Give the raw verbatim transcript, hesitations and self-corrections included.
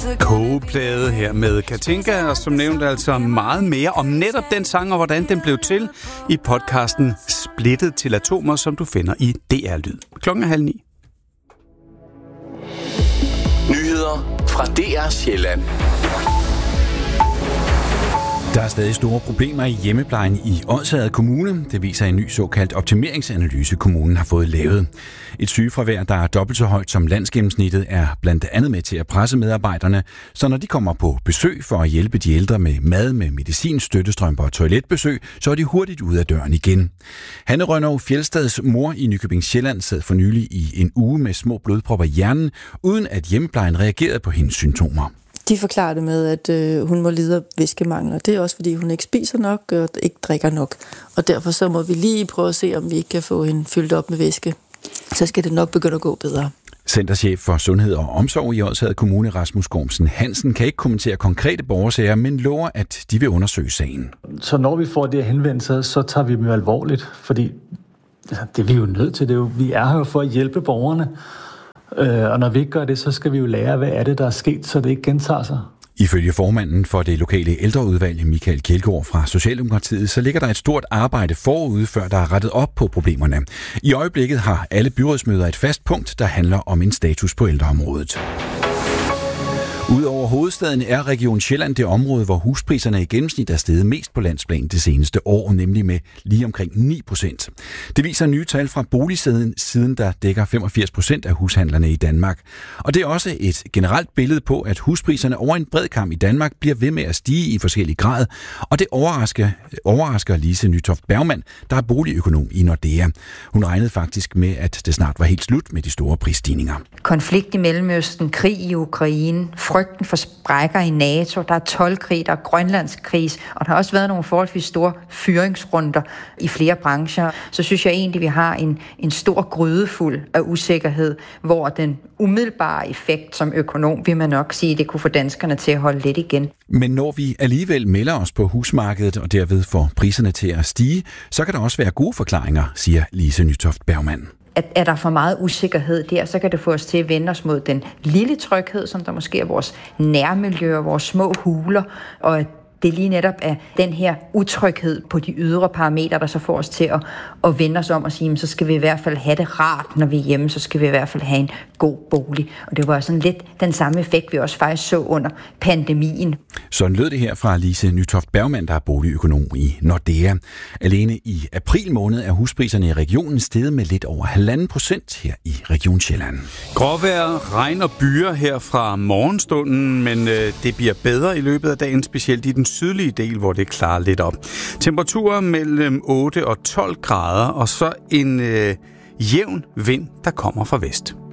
Kogeplade her med Katinka, og som nævnt altså meget mere om netop den sang og hvordan den blev til i podcasten Splittet til Atomer, som du finder i D R Lyd. Klokken er halv ni. Nyheder fra D R Sjælland. Der er stadig store problemer i hjemmeplejen i Odsherred Kommune. Det viser en ny såkaldt optimeringsanalyse, kommunen har fået lavet. Et sygefravær, der er dobbelt så højt som landsgennemsnittet, er blandt andet med til at presse medarbejderne, så når de kommer på besøg for at hjælpe de ældre med mad, med medicin, støttestrømper og toiletbesøg, så er de hurtigt ude af døren igen. Hanne Rønnow Fjeldstads mor i Nykøbing Sjælland sad for nylig i en uge med små blodpropper i hjernen, uden at hjemmeplejen reagerede på hendes symptomer. De forklarer det med, at øh, hun må lide af væskemangel. Det er også, fordi hun ikke spiser nok og ikke drikker nok. Og derfor så må vi lige prøve at se, om vi ikke kan få hende fyldt op med væske. Så skal det nok begynde at gå bedre. Centerchef for Sundhed og Omsorg i Odsherred Kommune, Rasmus Gormsen Hansen, kan ikke kommentere konkrete borgersager, men lover, at de vil undersøge sagen. Så når vi får det her henvendelser, så tager vi dem jo alvorligt, fordi det er vi jo nødt til. Det jo, vi er her for at hjælpe borgerne. Og når vi ikke gør det, så skal vi jo lære, hvad er det, der er sket, så det ikke gentager sig. Ifølge formanden for det lokale ældreudvalg, Michael Kjeldgaard fra Socialdemokratiet, så ligger der et stort arbejde forude, før der er rettet op på problemerne. I øjeblikket har alle byrådsmøder et fast punkt, der handler om en status på ældreområdet. Udover hovedstaden er Region Sjælland det område, hvor huspriserne i gennemsnit er steget mest på landsplan det seneste år, nemlig med lige omkring ni procent. Det viser nye tal fra Boligsiden, siden der dækker femogfirs procent af hushandlerne i Danmark. Og det er også et generelt billede på, at huspriserne over en bred kam i Danmark bliver ved med at stige i forskellig grad. Og det overrasker, overrasker Lise Nytoft Bergmann, der er boligøkonom i Nordea. Hun regnede faktisk med, at det snart var helt slut med de store prisstigninger. Konflikt i Mellemøsten, krig i Ukraine, frygten for sprækker i NATO, der er toldkrig, der er grønlandskris, og der har også været nogle forholdsvis store fyringsrunder i flere brancher. Så synes jeg egentlig, vi har en, en stor grydefuld af usikkerhed, hvor den umiddelbare effekt som økonom, vil man nok sige, det kunne få danskerne til at holde lidt igen. Men når vi alligevel melder os på husmarkedet og derved får priserne til at stige, så kan der også være gode forklaringer, siger Lise Nytoft Bergmann. At er der for meget usikkerhed der, så kan det få os til at vende os mod den lille tryghed, som der måske er vores nærmiljø og vores små huler, og det lige netop er den her utryghed på de ydre parametre, der så får os til at, at vende os om og sige, så skal vi i hvert fald have det rart, når vi er hjemme, så skal vi i hvert fald have en god bolig. Og det var sådan lidt den samme effekt, vi også faktisk så under pandemien. Sådan lød det her fra Lise Nytoft Bergmann, der er boligøkonom i Nordea. Alene i april måned er huspriserne i regionen steget med lidt over halvanden procent her i Region Sjælland. Gråvejr, regn og byer her fra morgenstunden, men øh, det bliver bedre i løbet af dagen, specielt i den sydlige del, hvor det klarer lidt op. Temperaturer mellem otte og tolv grader, og så en øh, jævn vind, der kommer fra vest.